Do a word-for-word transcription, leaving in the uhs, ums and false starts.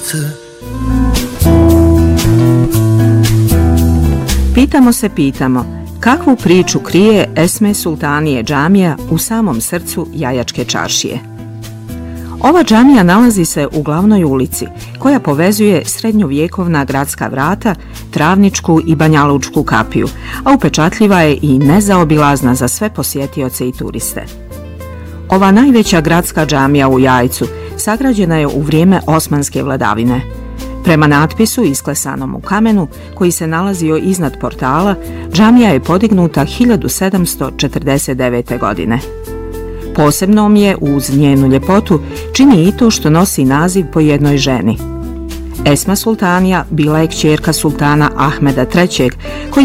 Pitamo se, pitamo, kakvu priču krije Esme Sultanije džamija u samom srcu Jajačke čaršije? Ova džamija nalazi se u glavnoj ulici koja povezuje srednjovjekovna gradska vrata, Travničku i Banjalučku kapiju, a upečatljiva je i nezaobilazna za sve posjetioce i turiste. Ova najveća gradska džamija u Jajcu sagrađena je u vrijeme osmanske vladavine. Prema natpisu isklesanom u kamenu koji se nalazio iznad portala, džamija je podignuta hiljadu sedamsto četrdeset devete. godine. Posebnom je, uz njenu ljepotu, čini i to što nosi naziv po jednoj ženi. Esma Sultanija bila je kćerka sultana Ahmeda trećeg, koji